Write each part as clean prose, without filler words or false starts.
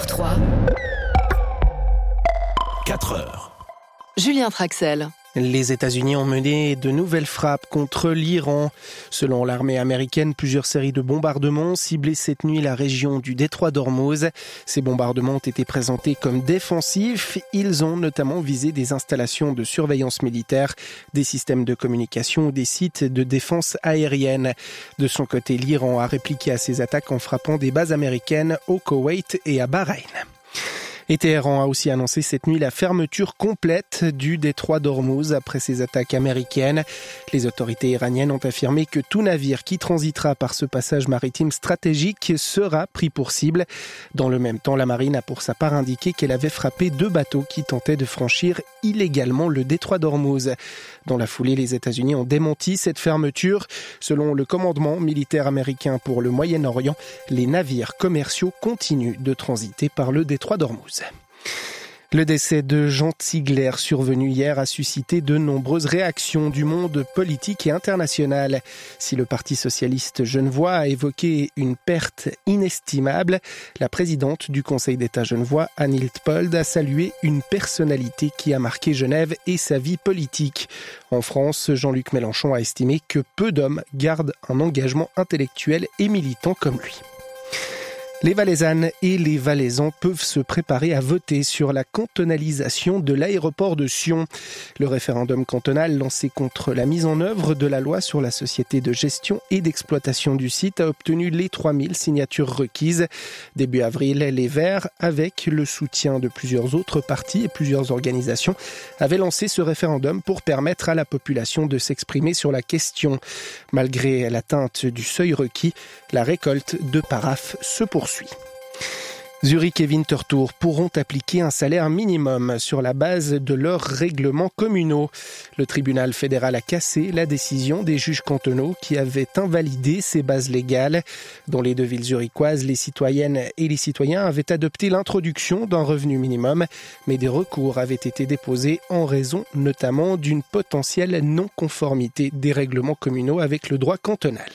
Couleur 3. 4 heures. Julien Traxel. Les États-Unis ont mené de nouvelles frappes contre l'Iran. Selon l'armée américaine, plusieurs séries de bombardements ont ciblé cette nuit la région du détroit d'Ormuz. Ces bombardements ont été présentés comme défensifs. Ils ont notamment visé des installations de surveillance militaire, des systèmes de communication ou des sites de défense aérienne. De son côté, l'Iran a répliqué à ces attaques en frappant des bases américaines au Koweït et à Bahreïn. Et Téhéran a aussi annoncé cette nuit la fermeture complète du détroit d'Ormuz après ces attaques américaines. Les autorités iraniennes ont affirmé que tout navire qui transitera par ce passage maritime stratégique sera pris pour cible. Dans le même temps, la marine a pour sa part indiqué qu'elle avait frappé 2 bateaux qui tentaient de franchir illégalement le détroit d'Ormuz. Dans la foulée, les États-Unis ont démenti cette fermeture. Selon le commandement militaire américain pour le Moyen-Orient, les navires commerciaux continuent de transiter par le détroit d'Ormuz. Le décès de Jean Ziegler, survenu hier, a suscité de nombreuses réactions du monde politique et international. Si le Parti socialiste genevois a évoqué une perte inestimable, la présidente du Conseil d'État genevois, Anne Hildpold, a salué une personnalité qui a marqué Genève et sa vie politique. En France, Jean-Luc Mélenchon a estimé que peu d'hommes gardent un engagement intellectuel et militant comme lui. Les Valaisannes et les Valaisans peuvent se préparer à voter sur la cantonalisation de l'aéroport de Sion. Le référendum cantonal lancé contre la mise en œuvre de la loi sur la société de gestion et d'exploitation du site a obtenu les 3000 signatures requises. Début avril, les Verts, avec le soutien de plusieurs autres partis et plusieurs organisations, avaient lancé ce référendum pour permettre à la population de s'exprimer sur la question. Malgré l'atteinte du seuil requis, la récolte de paraphes se poursuit. Zurich et Winterthur pourront appliquer un salaire minimum sur la base de leurs règlements communaux. Le tribunal fédéral a cassé la décision des juges cantonaux qui avaient invalidé ces bases légales. Dans les 2 villes zurichoises, les citoyennes et les citoyens avaient adopté l'introduction d'un revenu minimum, mais des recours avaient été déposés en raison notamment d'une potentielle non-conformité des règlements communaux avec le droit cantonal.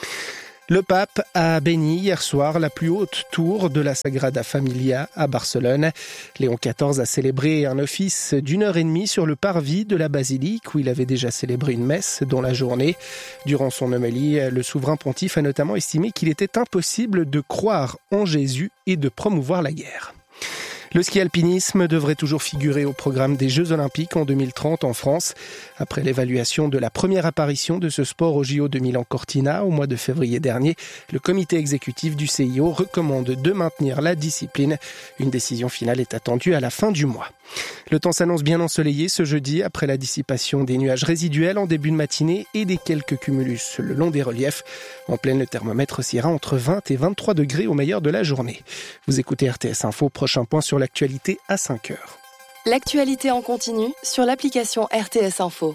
Le pape a béni hier soir la plus haute tour de la Sagrada Familia à Barcelone. Léon XIV a célébré un office d'1h30 sur le parvis de la basilique où il avait déjà célébré une messe dans la journée. Durant son homélie, le souverain pontife a notamment estimé qu'il était impossible de croire en Jésus et de promouvoir la guerre. Le ski alpinisme devrait toujours figurer au programme des Jeux Olympiques en 2030 en France. Après l'évaluation de la première apparition de ce sport au JO de Milan-Cortina au mois de février dernier, le comité exécutif du CIO recommande de maintenir la discipline. Une décision finale est attendue à la fin du mois. Le temps s'annonce bien ensoleillé ce jeudi après la dissipation des nuages résiduels en début de matinée et des quelques cumulus le long des reliefs. En pleine, le thermomètre oscillera entre 20 et 23 degrés au meilleur de la journée. Vous écoutez RTS Info, prochain point sur l'actualité à 5 heures. L'actualité en continu sur l'application RTS Info.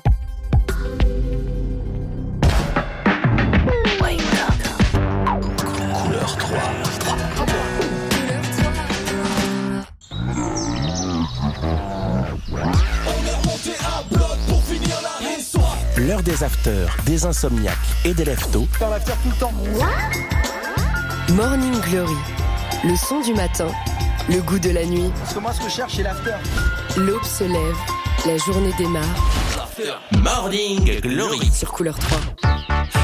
Couleur 3. L'heure des afters, des insomniaques et des leftos. Dans l'after tout le temps. Morning Glory, le son du matin, le goût de la nuit. Parce que moi, ce que je cherche, c'est l'after. L'aube se lève, la journée démarre. Morning Glory Sur Couleur 3.